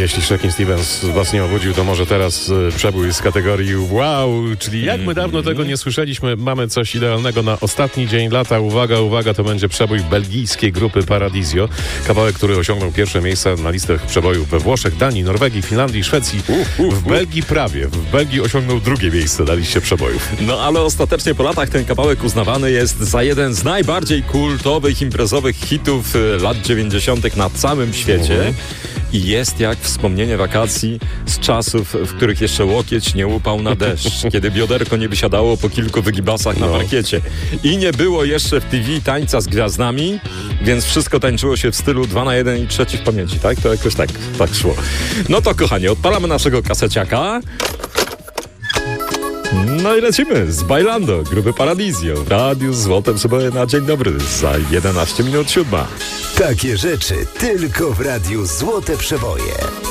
Jeśli Shakin' Stevens was nie obudził, to może teraz przebój z kategorii wow, czyli jak my dawno tego nie słyszeliśmy, mamy coś idealnego na ostatni dzień lata. Uwaga, uwaga, to będzie przebój belgijskiej grupy Paradiso. Kawałek, który osiągnął pierwsze miejsca na listach przebojów we Włoszech, Danii, Norwegii, Finlandii, Szwecji. W Belgii prawie. W Belgii osiągnął drugie miejsce na liście przebojów. No ale ostatecznie po latach ten kawałek uznawany jest za jeden z najbardziej kultowych, imprezowych hitów lat 90. na całym świecie. I jest jak wspomnienie wakacji z czasów, w których jeszcze łokieć nie upał na deszcz, kiedy bioderko nie wysiadało po kilku wygibasach na parkiecie. I nie było jeszcze w TV tańca z gwiazdami, więc wszystko tańczyło się w stylu 2 na 1 i trzeci w pamięci, tak? To jakoś tak szło. No to kochani, odpalamy naszego kaseciaka. No i lecimy z Bailando, grupy Paradiso. W Radiu Złote Przeboje na dzień dobry za 11 minut 7. Takie rzeczy tylko w Radiu Złote Przeboje.